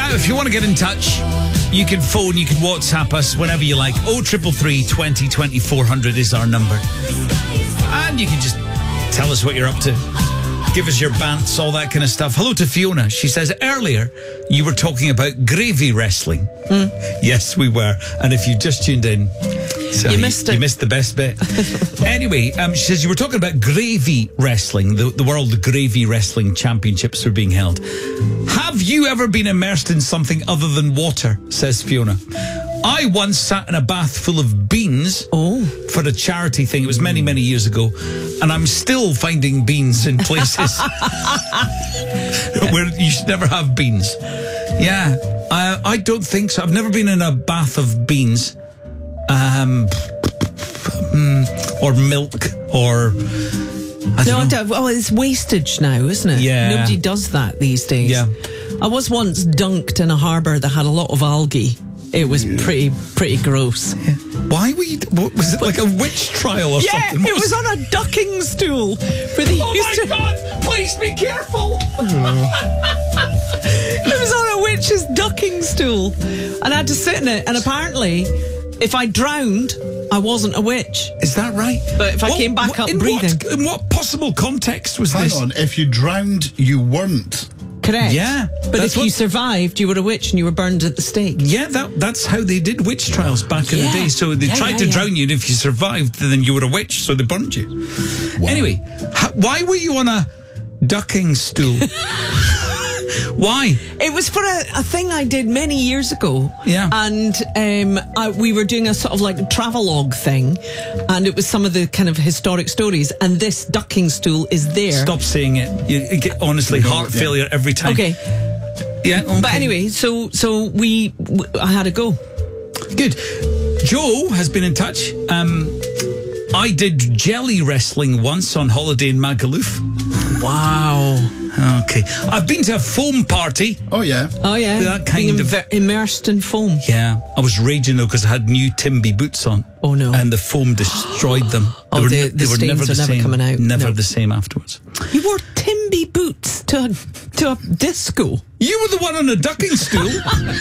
If you want to get in touch, you can phone, you can WhatsApp us whenever you like. 0333 20 20 400 is our number. And you can just tell us what you're up to. Give us your bants, all that kind of stuff. Hello to Fiona. She says, earlier you were talking about gravy wrestling. Yes, we were. And if you just tuned in, so you missed it. You missed the best bit. Anyway, she says you were talking about gravy wrestling. The World Gravy Wrestling Championships are being held. Have you ever been immersed in something other than water? Says Fiona. I once sat in a bath full of beans for a charity thing. It was many, many years ago. And I'm still finding beans in places where you should never have beans. Yeah, I don't think so. I've never been in a bath of beans. Or milk, or I don't know. Well, it's wastage now, isn't it? Yeah. Nobody does that these days. Yeah. I was once dunked in a harbour that had a lot of algae. It was pretty gross. Yeah. Why were you? What, was it like a witch trial or something? Yeah, it was on a ducking stool. Where they used my God! Please be careful. It was on a witch's ducking stool, and I had to sit in it. And apparently, if I drowned, I wasn't a witch. Is that right? But if I came back up breathing, in what possible context was this? Hang on, if you drowned, you weren't. correct. Yeah, but if you survived, you were a witch and you were burned at the stake. Yeah, that's how they did witch trials back in the day. So they tried to drown you, and if you survived, then you were a witch, so they burned you. Wow. Anyway, why were you on a ducking stool? Why? It was for a thing I did many years ago. Yeah. And we were doing a sort of like a travelogue thing, and it was some of the kind of historic stories, and this ducking stool is there. Stop saying it. You get, honestly, heart failure every time. Okay. Yeah, okay. But anyway, so I had a go. Good. Joe has been in touch. I did jelly wrestling once on holiday in Magaluf. Wow. Okay. I've been to a foam party. Oh, yeah. Oh, yeah. That kind of immersed in foam. Yeah. I was raging, though, because I had new Timby boots on. Oh, no. And the foam destroyed them. They were never the same. Coming out. Never No. the same afterwards. You wore Timby boots to a disco. You were the one on a ducking stool.